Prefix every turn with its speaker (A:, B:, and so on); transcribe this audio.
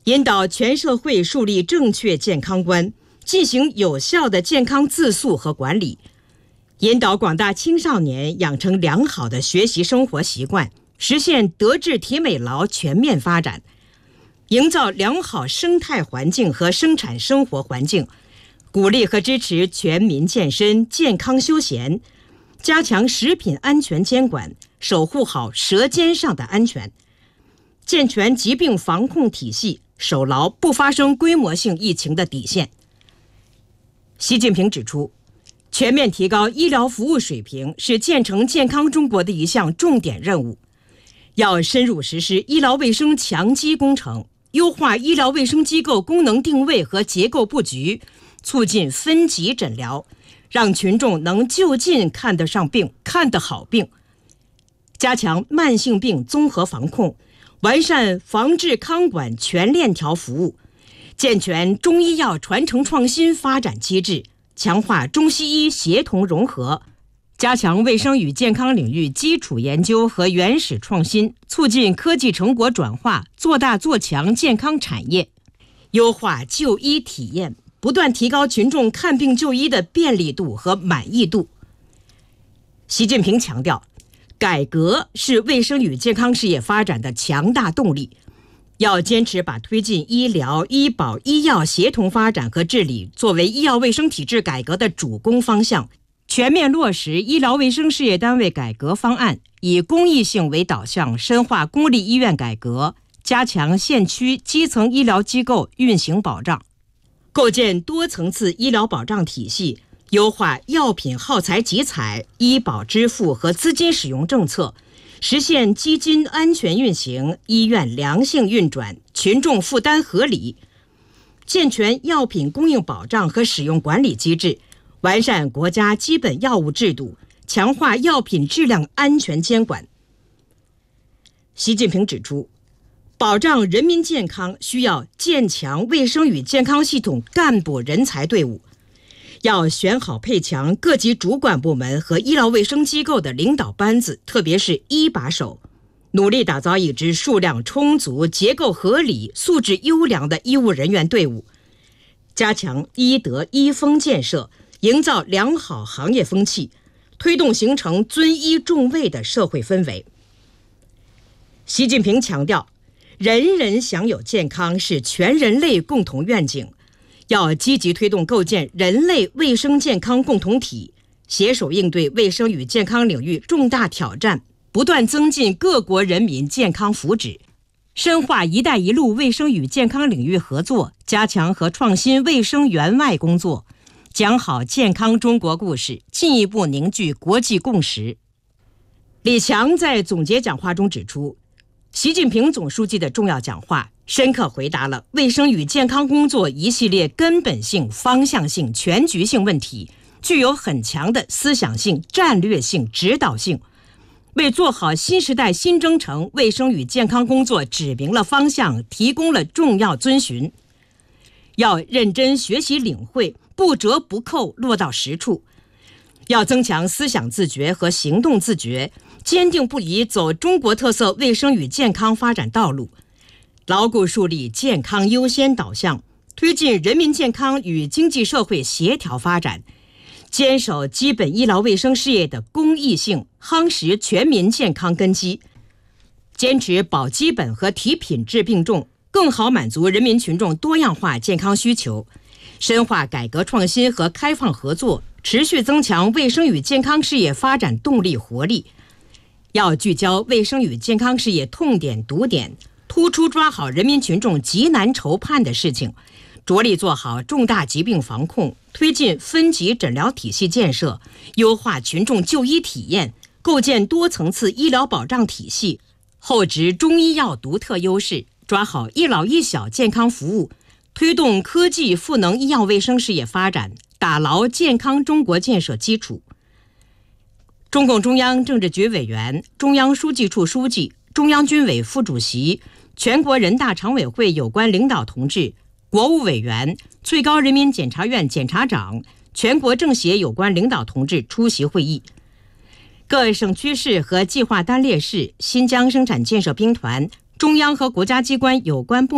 A: 引导全社会树立正确健康观，进行有效的健康自述和管理，引导广大青少年养成良好的学习生活习惯，实现德智体美劳全面发展，营造良好生态环境和生产生活环境，鼓励和支持全民健身、健康休闲，加强食品安全监管，守护好舌尖上的安全，健全疾病防控体系，守牢不发生规模性疫情的底线。习近平指出，全面提高医疗服务水平是建成健康中国的一项重点任务，要深入实施医疗卫生强基工程，优化医疗卫生机构功能定位和结构布局，促进分级诊疗，让群众能就近看得上病、看得好病，加强慢性病综合防控，完善防治康管全链条服务，健全中医药传承创新发展机制，强化中西医协同融合，加强卫生与健康领域基础研究和原始创新，促进科技成果转化，做大做强健康产业，优化就医体验，不断提高群众看病就医的便利度和满意度。习近平强调，改革是卫生与健康事业发展的强大动力，要坚持把推进医疗、医保、医药协同发展和治理作为医药卫生体制改革的主攻方向，全面落实医疗卫生事业单位改革方案，以公益性为导向，深化公立医院改革，加强县区基层医疗机构运行保障，构建多层次医疗保障体系，优化药品耗材集采、医保支付和资金使用政策，实现基金安全运行、医院良性运转、群众负担合理，健全药品供应保障和使用管理机制，完善国家基本药物制度，强化药品质量安全监管。习近平指出，保障人民健康需要建强卫生与健康系统干部人才队伍，要选好配强各级主管部门和医疗卫生机构的领导班子，特别是一把手，努力打造一支数量充足、结构合理、素质优良的医务人员队伍，加强医德医风建设，营造良好行业风气，推动形成尊医重卫的社会氛围。习近平强调，人人享有健康是全人类共同愿景，要积极推动构建人类卫生健康共同体，携手应对卫生与健康领域重大挑战，不断增进各国人民健康福祉，深化“一带一路”卫生与健康领域合作，加强和创新卫生援外工作，讲好健康中国故事，进一步凝聚国际共识。李强在总结讲话中指出，习近平总书记的重要讲话深刻回答了卫生与健康工作一系列根本性、方向性、全局性问题，具有很强的思想性、战略性、指导性，为做好新时代新征程卫生与健康工作指明了方向，提供了重要遵循。要认真学习领会，不折不扣落到实处，要增强思想自觉和行动自觉，坚定不移走中国特色卫生与健康发展道路，牢固树立健康优先导向，推进人民健康与经济社会协调发展，坚守基本医疗卫生事业的公益性，夯实全民健康根基，坚持保基本和提品质并重，更好满足人民群众多样化健康需求，深化改革创新和开放合作，持续增强卫生与健康事业发展动力活力。要聚焦卫生与健康事业痛点堵点，突出抓好人民群众急难愁盼的事情，着力做好重大疾病防控，推进分级诊疗体系建设，优化群众就医体验，构建多层次医疗保障体系，厚植中医药独特优势，抓好一老一小健康服务，推动科技赋能医药卫生事业发展，打牢健康中国建设基础。中共中央政治局委员、中央书记处书记、中央军委副主席、全国人大常委会有关领导同志、国务委员、最高人民检察院检察长、全国政协有关领导同志出席会议。各省区市和计划单列市、新疆生产建设兵团、中央和国家机关有关部